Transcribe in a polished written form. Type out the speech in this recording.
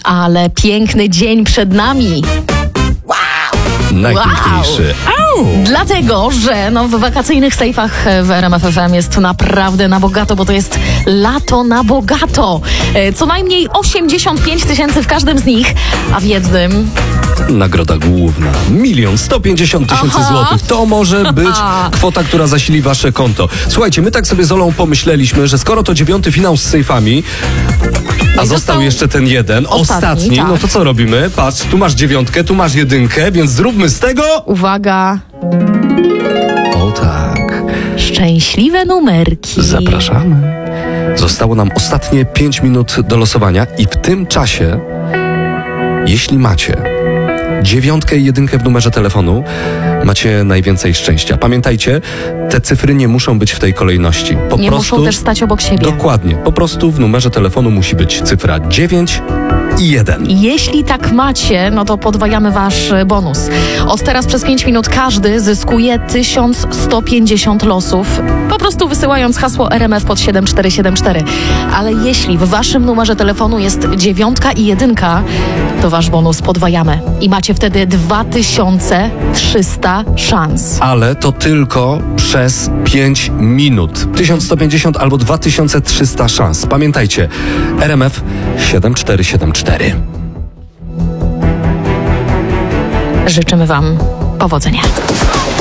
Ale piękny dzień przed nami. Najpiękniejszy. Dlatego, że w wakacyjnych sejfach w RMF FM jest naprawdę na bogato, bo to jest lato na bogato. Co najmniej 85 000 w każdym z nich, a w jednym... Nagroda główna. 1 150 000 złotych. To może być kwota, która zasili wasze konto. Słuchajcie, my tak sobie z Olą pomyśleliśmy, że skoro to 9. finał z sejfami, a został jeszcze ten jeden, ostatni, tak. no to co robimy? Patrz, tu masz 9, tu masz 1, więc zróbmy z tego... Uwaga! O tak. Szczęśliwe numerki. Zapraszamy. Zostało nam ostatnie 5 minut do losowania i w tym czasie, jeśli macie 9 i 1 w numerze telefonu, macie najwięcej szczęścia. Pamiętajcie, te cyfry nie muszą być w tej kolejności. Nie muszą też stać obok siebie. Dokładnie. Po prostu w numerze telefonu musi być cyfra 9 i 1. Jeśli tak macie, no to podwajamy wasz bonus. Od teraz przez 5 minut każdy zyskuje 1150 losów, po prostu wysyłając hasło RMF pod 7474. Ale jeśli w waszym numerze telefonu jest 9 i 1, to wasz bonus podwajamy i macie wtedy 2300 szans. Ale to tylko przez 5 minut. 1150 albo 2300 szans. Pamiętajcie, RMF 7474. Życzymy wam powodzenia.